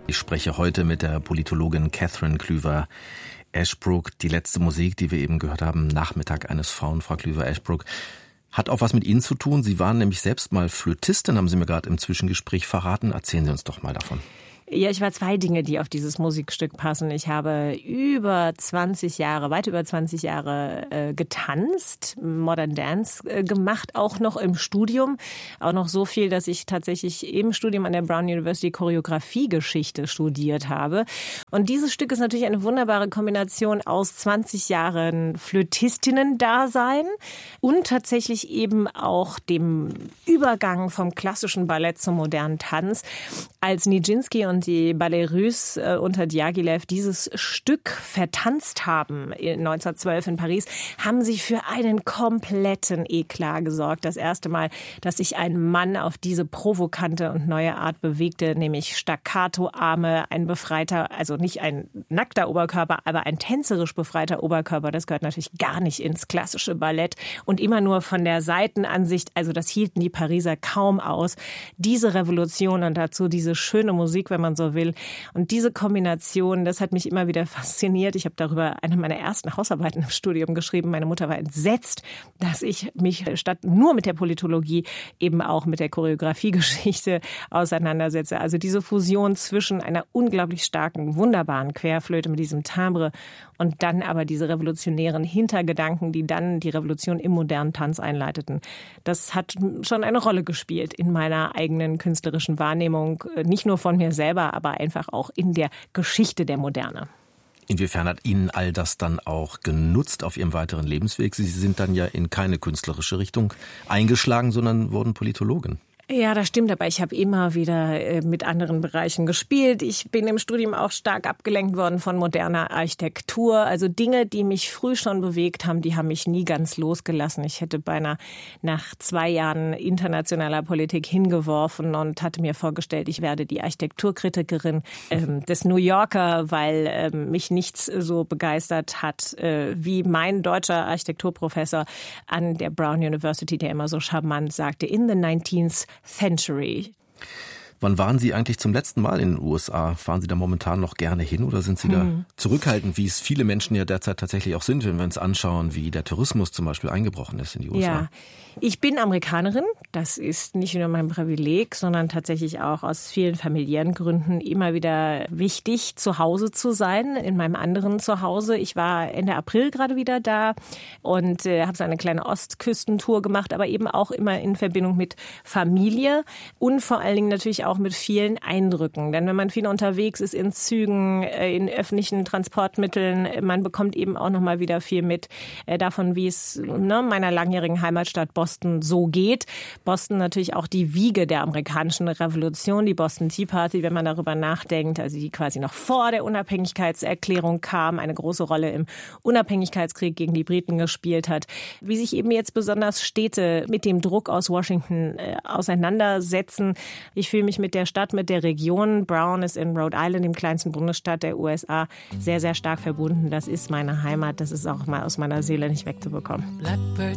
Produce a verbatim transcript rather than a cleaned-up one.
Ich spreche heute mit der Politologin Catherine Klüver-Ashbrook. Die letzte Musik, die wir eben gehört haben, Nachmittag eines Frauen, Frau Klüver-Ashbrook, hat auch was mit Ihnen zu tun. Sie waren nämlich selbst mal Flötistin, haben Sie mir gerade im Zwischengespräch verraten. Erzählen Sie uns doch mal davon. Ja, ich war zwei Dinge, die auf dieses Musikstück passen. Ich habe über zwanzig Jahre, weit über zwanzig Jahre äh, getanzt, Modern Dance äh, gemacht, auch noch im Studium. Auch noch so viel, dass ich tatsächlich im Studium an der Brown University Choreografiegeschichte studiert habe. Und dieses Stück ist natürlich eine wunderbare Kombination aus zwanzig Jahren Flötistinnen-Dasein und tatsächlich eben auch dem Übergang vom klassischen Ballett zum modernen Tanz. Als Nijinsky und die Ballet Russe äh, unter Diaghilev dieses Stück vertanzt haben neunzehnhundertzwölf in Paris, haben sie für einen kompletten Eklat gesorgt. Das erste Mal, dass sich ein Mann auf diese provokante und neue Art bewegte, nämlich Staccato-Arme, ein befreiter, also nicht ein nackter Oberkörper, aber ein tänzerisch befreiter Oberkörper. Das gehört natürlich gar nicht ins klassische Ballett und immer nur von der Seitenansicht. Also das hielten die Pariser kaum aus. Diese Revolution und dazu diese schöne Musik, wenn man so will. Und diese Kombination, das hat mich immer wieder fasziniert. Ich habe darüber eine meiner ersten Hausarbeiten im Studium geschrieben. Meine Mutter war entsetzt, dass ich mich statt nur mit der Politologie eben auch mit der Choreografiegeschichte auseinandersetze. Also diese Fusion zwischen einer unglaublich starken, wunderbaren Querflöte mit diesem Timbre und dann aber diese revolutionären Hintergedanken, die dann die Revolution im modernen Tanz einleiteten. Das hat schon eine Rolle gespielt in meiner eigenen künstlerischen Wahrnehmung. Nicht nur von mir selber, aber einfach auch in der Geschichte der Moderne. Inwiefern hat Ihnen all das dann auch genutzt auf Ihrem weiteren Lebensweg? Sie sind dann ja in keine künstlerische Richtung eingeschlagen, sondern wurden Politologin. Ja, das stimmt, aber ich habe immer wieder mit anderen Bereichen gespielt. Ich bin im Studium auch stark abgelenkt worden von moderner Architektur. Also Dinge, die mich früh schon bewegt haben, die haben mich nie ganz losgelassen. Ich hätte beinahe nach zwei Jahren internationaler Politik hingeworfen und hatte mir vorgestellt, ich werde die Architekturkritikerin ähm, des New Yorker, weil ähm, mich nichts so begeistert hat äh, wie mein deutscher Architekturprofessor an der Brown University, der immer so charmant sagte, in the nineteenth century. Wann waren Sie eigentlich zum letzten Mal in den U S A? Fahren Sie da momentan noch gerne hin oder sind Sie hm. da zurückhaltend, wie es viele Menschen ja derzeit tatsächlich auch sind, wenn wir uns anschauen, wie der Tourismus zum Beispiel eingebrochen ist in die U S A? Ja, ich bin Amerikanerin. Das ist nicht nur mein Privileg, sondern tatsächlich auch aus vielen familiären Gründen immer wieder wichtig, zu Hause zu sein, in meinem anderen Zuhause. Ich war Ende April gerade wieder da und äh, habe so eine kleine Ostküstentour gemacht, aber eben auch immer in Verbindung mit Familie und vor allen Dingen natürlich auch mit vielen Eindrücken. Denn wenn man viel unterwegs ist in Zügen, äh, in öffentlichen Transportmitteln, man bekommt eben auch noch mal wieder viel mit äh, davon, wie es ne, meiner langjährigen Heimatstadt Boston so geht. Boston natürlich auch die Wiege der amerikanischen Revolution, die Boston Tea Party, wenn man darüber nachdenkt, also die quasi noch vor der Unabhängigkeitserklärung kam, eine große Rolle im Unabhängigkeitskrieg gegen die Briten gespielt hat. Wie sich eben jetzt besonders Städte mit dem Druck aus Washington äh, auseinandersetzen. Ich fühle mich mit der Stadt, mit der Region. Brown ist in Rhode Island, dem kleinsten Bundesstaat der U S A, sehr, sehr stark verbunden. Das ist meine Heimat. Das ist auch mal aus meiner Seele nicht wegzubekommen. Blackbird